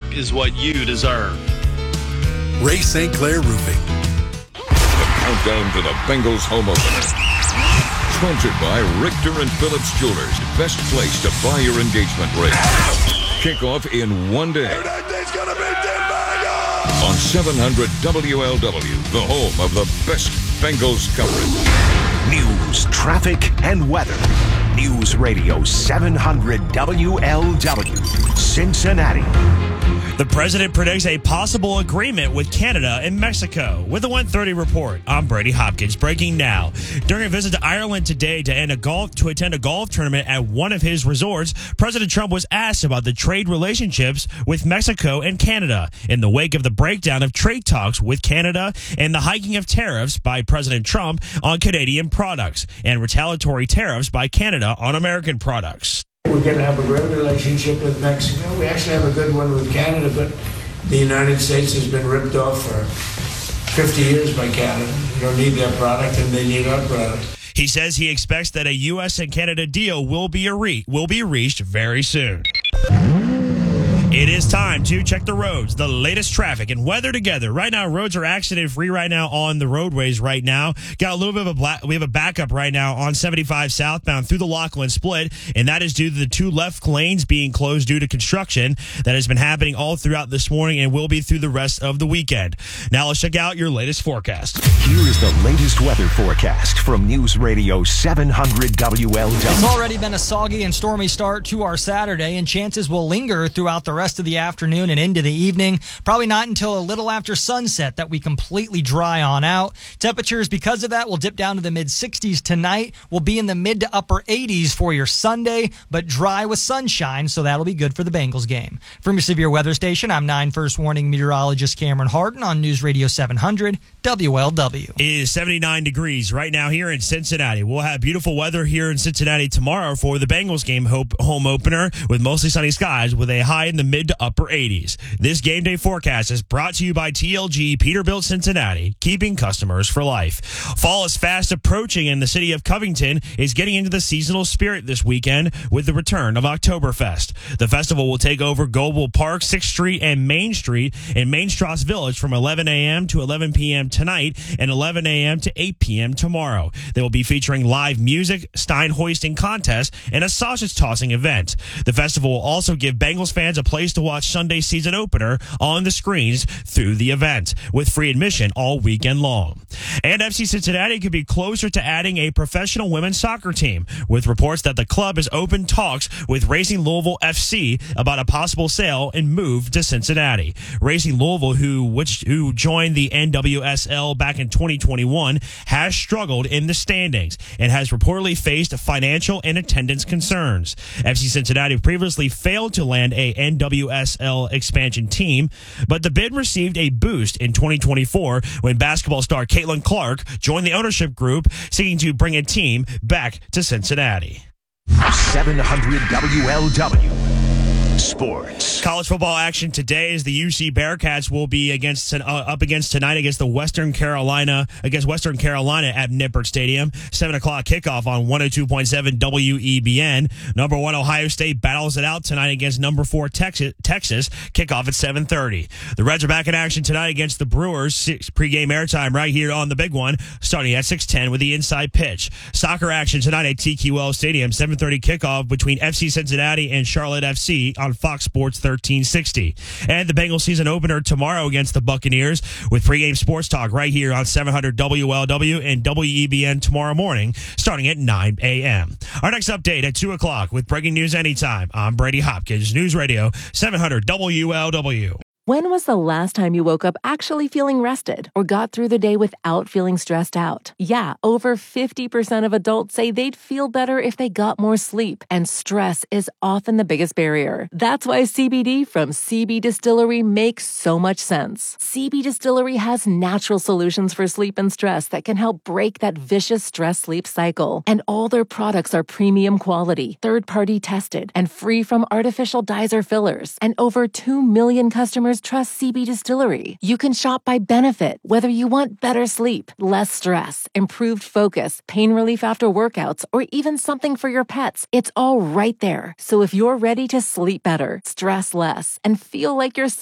is what you deserve. Ray St. Clair Roofing. The countdown to the Bengals home opener. Sponsored by Richter and Phillips Jewelers. Best place to buy your engagement ring. Kickoff in one day. On 700 WLW, the home of the best Bengals coverage. News, traffic, and weather. News Radio 700 WLW, Cincinnati. The president predicts a possible agreement with Canada and Mexico. With the 1:30 report, I'm Brady Hopkins. Breaking now. During a visit to Ireland today to attend a golf tournament at one of his resorts, President Trump was asked about the trade relationships with Mexico and Canada in the wake of the breakdown of trade talks with Canada and the hiking of tariffs by President Trump on Canadian products and retaliatory tariffs by Canada on American products. We're going to have a great relationship with Mexico. We actually have a good one with Canada, but the United States has been ripped off for 50 years by Canada. We don't need their product, and they need our product. He says he expects that a U.S. and Canada deal will be reached very soon. It is time to check the roads, the latest traffic and weather together. Right now, roads are accident-free right now on the roadways right now. Got a little bit of we have a backup right now on 75 southbound through the Laughlin split, and that is due to the two left lanes being closed due to construction that has been happening all throughout this morning and will be through the rest of the weekend. Now let's check out your latest forecast. Here is the latest weather forecast from News Radio 700 WLW. It's already been a soggy and stormy start to our Saturday, and chances will linger throughout the rest of the afternoon and into the evening. Probably not until a little after sunset that we completely dry on out. Temperatures, because of that, will dip down to the mid-60s tonight. We'll be in the mid to upper 80s for your Sunday, but dry with sunshine, so that'll be good for the Bengals game. From your severe weather station, I'm 9 First Warning meteorologist Cameron Harden on News Radio 700 WLW. It is 79 degrees right now here in Cincinnati. We'll have beautiful weather here in Cincinnati tomorrow for the Bengals game home opener with mostly sunny skies with a high in the mid to upper 80s. This game day forecast is brought to you by TLG Peterbilt Cincinnati, keeping customers for life. Fall is fast approaching, and the city of Covington is getting into the seasonal spirit this weekend with the return of Oktoberfest. The festival will take over Goble Park, 6th Street, and Main Street in Main Strasse Village from 11 a.m. to 11 p.m. tonight and 11 a.m. to 8 p.m. tomorrow. They will be featuring live music, stein hoisting contest, and a sausage tossing event. The festival will also give Bengals fans a place to watch Sunday's season opener on the screens through the event, with free admission all weekend long. And FC Cincinnati could be closer to adding a professional women's soccer team, with reports that the club has opened talks with Racing Louisville FC about a possible sale and move to Cincinnati. Racing Louisville, who joined the NWSL back in 2021, has struggled in the standings and has reportedly faced financial and attendance concerns. FC Cincinnati previously failed to land a NWSL expansion team, but the bid received a boost in 2024 when basketball star Caitlin Clark joined the ownership group seeking to bring a team back to Cincinnati. 700 WLW. Sports. College football action today is the UC Bearcats will be up against tonight against Western Carolina at Nippert Stadium. 7 o'clock kickoff on 102.7 WEBN. Number 1 Ohio State battles it out tonight against number 4 Texas. Kickoff at 7:30. The Reds are back in action tonight against the Brewers. Pregame airtime right here on the big one, starting at 6:10 with the inside pitch. Soccer action tonight at TQL Stadium. 7:30 kickoff between FC Cincinnati and Charlotte FC on Fox Sports 1360. And the Bengals season opener tomorrow against the Buccaneers with pregame sports talk right here on 700 WLW and WEBN tomorrow morning, starting at 9 a.m. Our next update at 2 o'clock with breaking news anytime. I'm Brady Hopkins, News Radio 700 WLW. When was the last time you woke up actually feeling rested or got through the day without feeling stressed out? Yeah, over 50% of adults say they'd feel better if they got more sleep, and stress is often the biggest barrier. That's why CBD from CB Distillery makes so much sense. CB Distillery has natural solutions for sleep and stress that can help break that vicious stress-sleep cycle. And all their products are premium quality, third-party tested, and free from artificial dyes or fillers. And over 2 million customers trust CB Distillery. You can shop by benefit, whether you want better sleep, less stress, improved focus, pain relief after workouts, or even something for your pets. It's all right there. So if you're ready to sleep better, stress less, and feel like you're